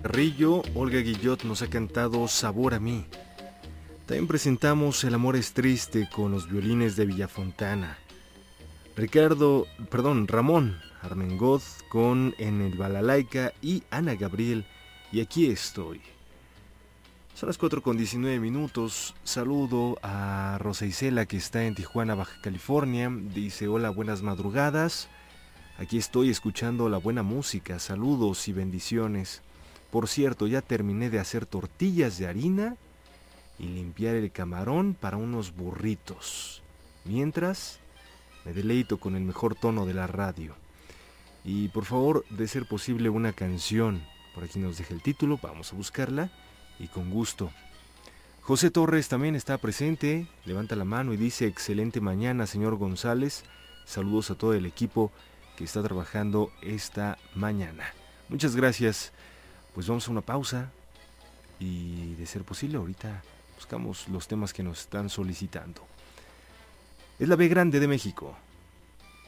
Rillo, Olga Guillot nos ha cantado Sabor a mí. También presentamos El amor es triste con los violines de Villafontana. Ramón Armengoz con En el Balalaika y Ana Gabriel y Aquí estoy. Son las 4:19. Saludo a Rosa Isela que está en Tijuana, Baja California. Dice hola, buenas madrugadas. Aquí estoy escuchando la buena música. Saludos y bendiciones. Por cierto, ya terminé de hacer tortillas de harina y limpiar el camarón para unos burritos. Mientras, me deleito con el mejor tono de la radio. Y por favor, de ser posible, una canción. Por aquí nos deja el título, vamos a buscarla y con gusto. José Torres también está presente, levanta la mano y dice: excelente mañana, señor González. Saludos a todo el equipo que está trabajando esta mañana. Muchas gracias. Pues vamos a una pausa y, de ser posible, ahorita buscamos los temas que nos están solicitando. Es la B grande de México.